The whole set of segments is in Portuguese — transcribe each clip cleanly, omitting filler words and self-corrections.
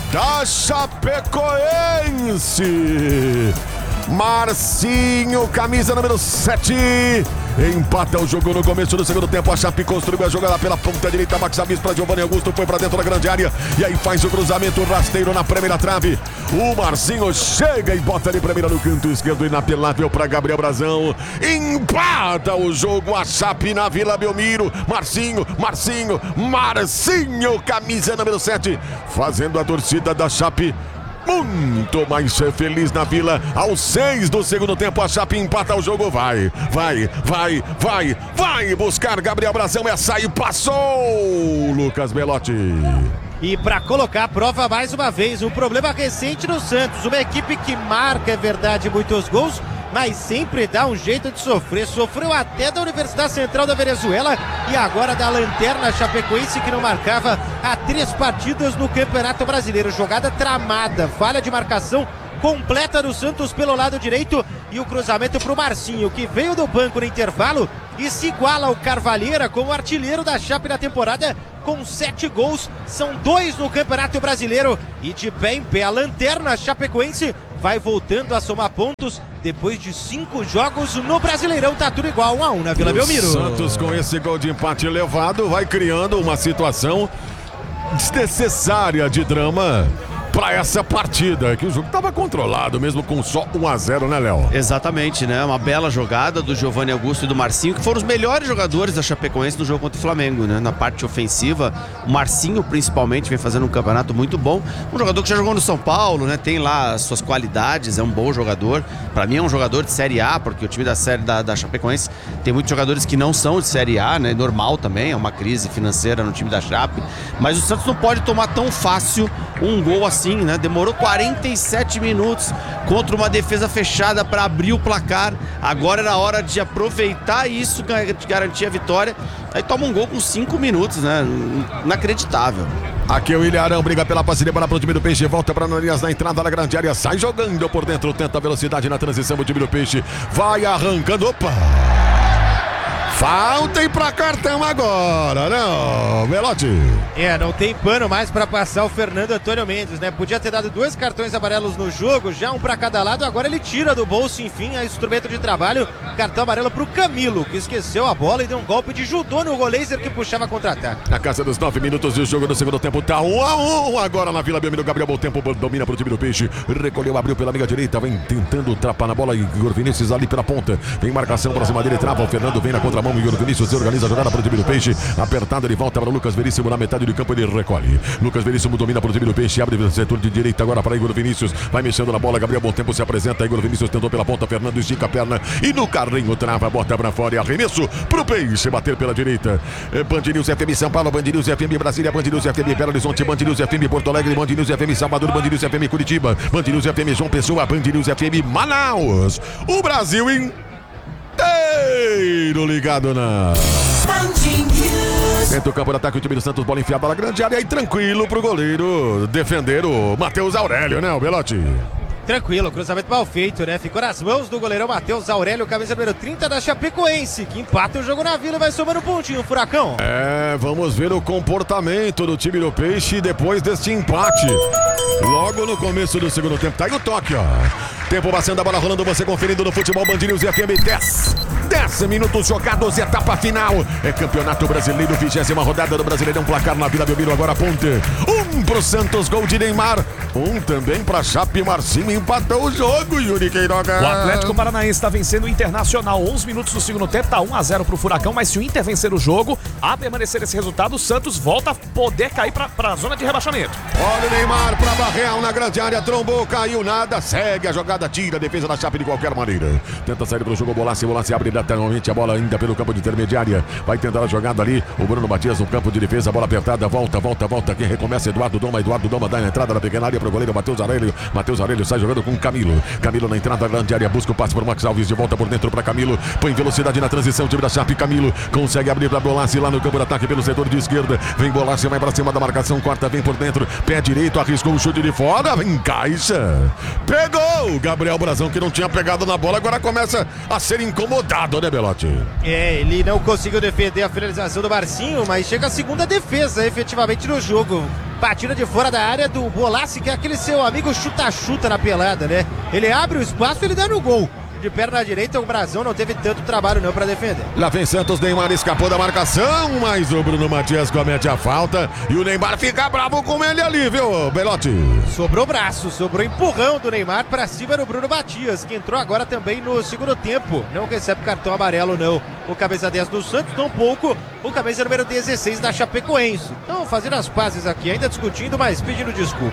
da Chapecoense. Marcinho, camisa número 7, empata o jogo no começo do segundo tempo. A Chape construiu a jogada pela ponta direita. Max Avis para Giovanni Augusto, foi para dentro da grande área e aí faz o cruzamento rasteiro na primeira trave. O Marcinho chega e bota de primeira no canto esquerdo, inapelável para Gabriel Brazão. Empata o jogo a Chape na Vila Belmiro. Marcinho, camisa número 7, fazendo a torcida da Chape muito mais feliz na Vila. Aos 6 do segundo tempo, a Chape empata o jogo. Vai buscar Gabriel Brazão. Essa aí passou, Lucas Belotti. E para colocar a prova mais uma vez, um problema recente no Santos. Uma equipe que marca, é verdade, muitos gols, mas sempre dá um jeito de sofrer. Sofreu até da Universidade Central da Venezuela e agora da Lanterna Chapecoense, que não marcava há 3 partidas no Campeonato Brasileiro. Jogada tramada, falha de marcação completa do Santos pelo lado direito e o cruzamento para o Marcinho, que veio do banco no intervalo e se iguala ao Carvalheira como artilheiro da Chape na temporada com 7 gols. São 2 no Campeonato Brasileiro e de pé em pé a Lanterna Chapecoense vai voltando a somar pontos depois de 5 jogos no Brasileirão. Tá tudo igual, 1-1 na Vila Belmiro. O Santos, com esse gol de empate levado, vai criando uma situação desnecessária de drama para essa partida, que o jogo estava controlado mesmo com só 1-0, né, Léo? Exatamente, né? Uma bela jogada do Giovanni Augusto e do Marcinho, que foram os melhores jogadores da Chapecoense no jogo contra o Flamengo, né? Na parte ofensiva, o Marcinho principalmente vem fazendo um campeonato muito bom. Um jogador que já jogou no São Paulo, né? Tem lá as suas qualidades, é um bom jogador. Para mim é um jogador de Série A, porque o time da série da Chapecoense tem muitos jogadores que não são de Série A, né? Normal também, é uma crise financeira no time da Chape. Mas o Santos não pode tomar tão fácil um gol assim, né? Demorou 47 minutos contra uma defesa fechada para abrir o placar. Agora era hora de aproveitar isso, de garantir a vitória. Aí toma um gol com 5 minutos, né? Inacreditável. Aqui o Ilharão briga pela parceria para o time do Peixe, volta para Ananias na entrada da grande área, sai jogando por dentro, tenta a velocidade na transição, o time do Peixe vai arrancando, opa! Falta ir pra cartão agora, não, Belotti? Não tem pano mais pra passar o Fernando Antônio Mendes, né? Podia ter dado 2 cartões amarelos no jogo, já um pra cada lado, agora ele tira do bolso, enfim, a instrumento de trabalho, cartão amarelo pro Camilo, que esqueceu a bola e deu um golpe de judô no goleiro que puxava contra-ataque. Na casa dos 9 minutos de jogo do segundo tempo, tá 1-1 agora na Vila Belmiro. Gabriel Bom-Tempo domina pro time do Peixe, recolheu, abriu pela amiga direita, vem tentando trapar na bola, Igor Vinícius ali pela ponta, vem marcação pra cima dele, trava, o Fernando vem na contramão, Igor Vinícius organiza a jogada para o time do Peixe, apertado, ele volta para o Lucas Veríssimo na metade do campo, ele recolhe. Lucas Veríssimo domina para o time do Peixe, abre o setor de direita agora para Igor Vinícius, vai mexendo na bola, Gabriel Bom-Tempo se apresenta, Igor Vinícius tentou pela ponta, Fernando estica a perna e no carrinho trava, bota para fora e arremesso pro Peixe, bater pela direita. Band News FM São Paulo, Band News FM Brasília, Band News FM Belo Horizonte, Band News FM Porto Alegre, Band News FM Salvador, Band News FM Curitiba, Band News FM João Pessoa, Band News FM Manaus. O Brasil inteiro ligado na dentro do campo de ataque, o time do Santos, bola enfiada na grande área e tranquilo pro goleiro defender o Matheus Aurélio, né, o Belotti? Tranquilo, cruzamento mal feito, né? Ficou nas mãos do goleirão Matheus Aurélio, camisa número 30 da Chapecoense, que empata o jogo na Vila e vai somando pontinho, Furacão. Vamos ver o comportamento do time do Peixe depois deste empate. Logo no começo do segundo tempo, tá aí o toque, ó. Tempo passando, a bola rolando, você conferindo no Futebol Band News FM 10 minutos jogados, etapa final. É Campeonato Brasileiro, 20ª rodada do Brasileirão, placar na Vila Belmiro, agora ponta. 1 pro Santos, gol de Neymar. 1 também pra Chape, Marcinho empatou o jogo, Yuri Queiroga. O Atlético Paranaense está vencendo o Internacional, 11 minutos do segundo tempo, tá 1-0 pro Furacão, mas se o Inter vencer o jogo, a permanecer esse resultado, o Santos volta a poder cair pra zona de rebaixamento. Olha o Neymar pra Barreal na grande área, trombou, caiu, nada, segue a jogada, tira a defesa da Chape de qualquer maneira. Tenta sair pro jogo, Bolassi abre lateralmente a bola ainda pelo campo de intermediária, vai tentar a jogada ali, o Bruno Matias no campo de defesa, bola apertada, volta, quem recomeça Eduardo Doma dá na entrada da pequena área pro goleiro Matheus Aurélio sai jogando com Camilo na entrada da grande área, busca o passe por Max Alves, de volta por dentro para Camilo, põe velocidade na transição, time da Chape, Camilo consegue abrir para Bolassi lá no campo de ataque pelo setor de esquerda, vem Bolassi, vai para cima da marcação, corta, vem por dentro, pé direito, arriscou o chute de fora, encaixa, pegou o Gabriel Brazão, que não tinha pegado na bola, agora começa a ser incomodado né, Belotti? Ele não conseguiu defender a finalização do Marcinho, mas chega a segunda defesa efetivamente no jogo. Batida de fora da área do Bolassi, que é aquele seu amigo chuta-chuta na pelada, né? Ele abre o espaço e ele dá no gol. De perna direita, o Brazão não teve tanto trabalho não pra defender. Lá vem Santos, Neymar escapou da marcação, mas o Bruno Matias comete a falta e o Neymar fica bravo com ele ali, viu, Belotti? Sobrou braço, sobrou empurrão do Neymar pra cima do Bruno Matias, que entrou agora também no segundo tempo. Não recebe cartão amarelo, não. O camisa 10 do Santos, tampouco o camisa número 16 da Chapecoense. Então, fazendo as pazes aqui, ainda discutindo, mas pedindo desculpa.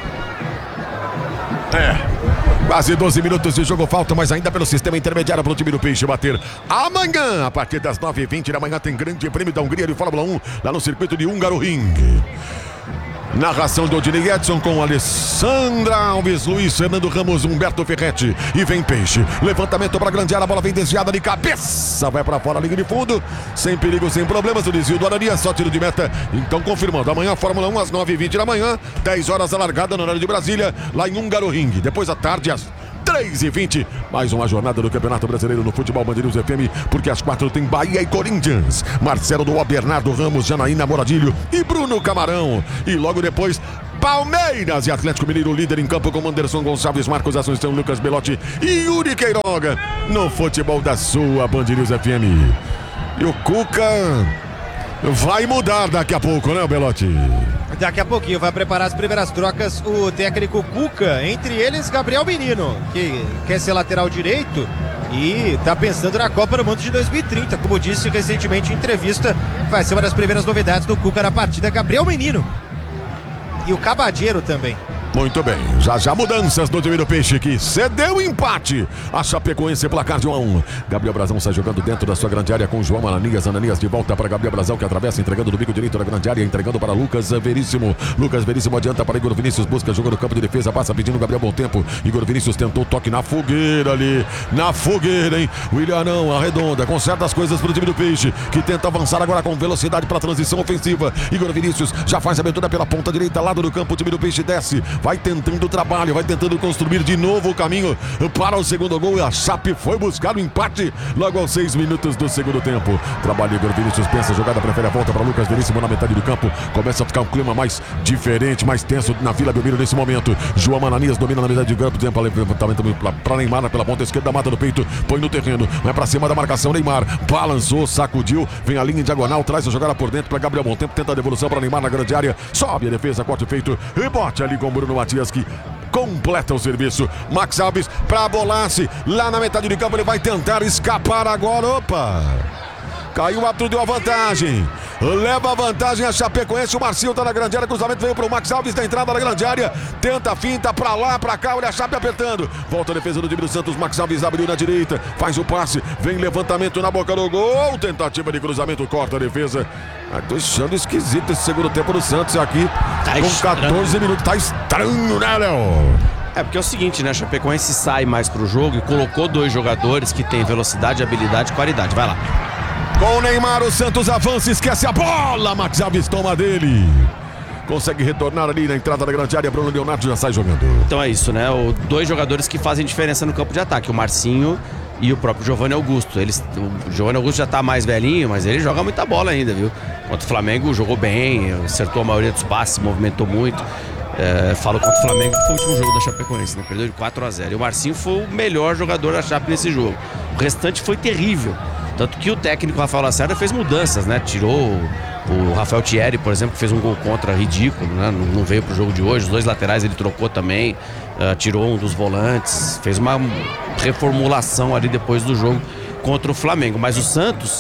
Quase 12 minutos de jogo falta, mas ainda pelo sistema intermediário para o time do Peixe bater. Amanhã, a partir das 9h20 da manhã, tem grande prêmio da Hungria de Fórmula 1, lá no circuito de Hungaroring. Narração do Odinei Edson com Alessandra Alves, Luiz Fernando Ramos, Humberto Ferretti. E vem Peixe. Levantamento para a grande área, a bola vem desviada de cabeça. Vai para fora, linha de fundo. Sem perigo, sem problemas. O desvio do Arania, só tiro de meta. Então, confirmando, amanhã Fórmula 1 às 9h20 da manhã, 10 horas a largada no horário de Brasília, lá em Hungaroring. Depois à tarde, às 3h20, mais uma jornada do Campeonato Brasileiro no Futebol Band News FM, porque às 4 tem Bahia e Corinthians, Marcelo do Bernardo Ramos, Janaína Moradilho e Bruno Camarão. E logo depois, Palmeiras e Atlético Mineiro, líder em campo com Anderson Gonçalves, Marcos Assunção, Lucas Belotti e Yuri Queiroga, no futebol da sua Band News FM. E o Cuca vai mudar daqui a pouco, né, Belotti? Daqui a pouquinho vai preparar as primeiras trocas o técnico Cuca, entre eles Gabriel Menino, que quer ser lateral direito e tá pensando na Copa do Mundo de 2030, como disse recentemente em entrevista, vai ser uma das primeiras novidades do Cuca na partida, Gabriel Menino e o Cabadeiro também. Muito bem, já mudanças no time do Peixe que cedeu o empate. A Chapecoense, placar de 1-1. Gabriel Brazão sai jogando dentro da sua grande área com João Ananias. Ananias de volta para Gabriel Brazão, que atravessa, entregando do bico direito da grande área, entregando para Lucas Veríssimo. Lucas Veríssimo adianta para Igor Vinícius, busca jogo no campo de defesa, passa pedindo Gabriel Bom Tempo. Igor Vinícius tentou toque na fogueira ali, na fogueira, hein? William não, arredonda, conserta as coisas para o time do Peixe, que tenta avançar agora com velocidade para a transição ofensiva. Igor Vinícius já faz a abertura pela ponta direita, lado do campo, o time do Peixe desce. Vai tentando o trabalho, vai tentando construir de novo o caminho para o segundo gol. E a Chape foi buscar o empate logo aos 6 minutos do segundo tempo. Trabalho, Igor Vinícius pensa, jogada, prefere a volta para Lucas Veríssimo na metade do campo. Começa a ficar um clima mais diferente, mais tenso na Vila Belmiro nesse momento. João Ananias domina na metade do campo, tempo levantamento para Neymar pela ponta esquerda, mata no peito, põe no terreno, vai para cima da marcação. Neymar balançou, sacudiu, vem a linha em diagonal, traz a jogada por dentro para Gabriel Bom Tempo, tenta a devolução para Neymar na grande área, sobe a defesa, corte feito, rebote ali com o Bruno Matias, que completa o serviço. Max Alves para Bolassi, lá na metade de campo, ele vai tentar escapar agora. Opa! Caiu o árbitro, deu a vantagem. Leva a vantagem a Chapecoense. O Marcinho tá na grande área. Cruzamento veio pro Max Alves da entrada da grande área. Tenta a finta pra lá, pra cá. Olha a Chape apertando. Volta a defesa do time do Santos. Max Alves abriu na direita. Faz o passe. Vem levantamento na boca do gol. Tentativa de cruzamento. Corta a defesa. Deixando esquisito esse segundo tempo do Santos aqui. Com 14 minutos. Tá estranho, né, Léo? É porque é o seguinte, né? A Chapecoense sai mais pro jogo e colocou 2 jogadores que têm velocidade, habilidade e qualidade. Vai lá. Com o Neymar, o Santos avança, esquece a bola. Max Alves toma dele. Consegue retornar ali na entrada da grande área. Bruno Leonardo já sai jogando. Então é isso, né? 2 jogadores que fazem diferença no campo de ataque. O Marcinho e o próprio Giovanni Augusto. O Giovanni Augusto já tá mais velhinho, mas ele joga muita bola ainda, viu? Contra o Flamengo jogou bem, acertou a maioria dos passes, movimentou muito. Falo contra o Flamengo, que foi o último jogo da Chapecoense, né? Perdeu de 4-0. E o Marcinho foi o melhor jogador da Chape nesse jogo. O restante foi terrível. Tanto que o técnico Rafael Lacerda fez mudanças, né? Tirou o Rafael Thierry, por exemplo, que fez um gol contra ridículo, né? Não veio pro jogo de hoje. Os 2 laterais ele trocou também, tirou um dos volantes, fez uma reformulação ali depois do jogo contra o Flamengo. Mas o Santos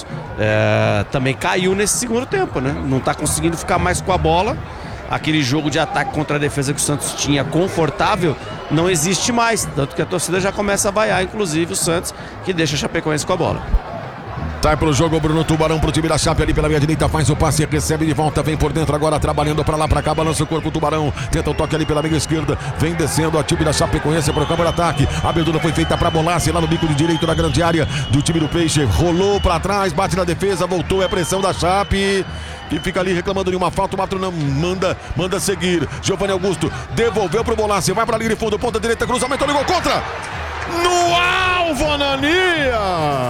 também caiu nesse segundo tempo, né? Não tá conseguindo ficar mais com a bola. Aquele jogo de ataque contra a defesa que o Santos tinha confortável não existe mais. Tanto que a torcida já começa a vaiar, inclusive o Santos, que deixa a Chapecoense com a bola. Sai pro jogo, Bruno Tubarão pro time da Chape ali pela minha direita, faz o passe, recebe de volta, vem por dentro agora, trabalhando pra lá, pra cá, balança o corpo, o Tubarão, tenta o toque ali pela meia esquerda, vem descendo a time da Chapecoense pro campo de ataque, a abertura foi feita pra Bolassi lá no bico de direito da grande área do time do Peixe, rolou pra trás, bate na defesa, voltou, é pressão da Chape, que fica ali reclamando de uma falta, o Matro não manda seguir, Giovanni Augusto devolveu pro Bolassi, vai pra linha de fundo, ponta direita, cruzamento, ligou contra, no alvo, Anania!